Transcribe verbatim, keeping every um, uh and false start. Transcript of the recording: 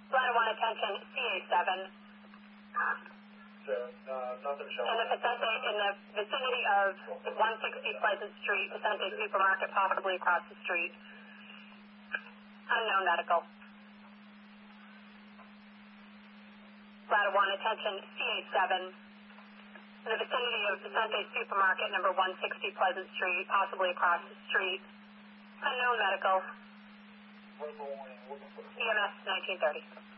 Ladder one, attention, C A seven. Uh, nothing showing. In the Vicente, in the vicinity of one sixty Pleasant Street, Vicente Supermarket, possibly across the street. Unknown medical. Ladder one, attention, C A seven. In the vicinity of Vicente Supermarket, number one sixty Pleasant Street, possibly across the street. Unknown medical. E M S nineteen thirty.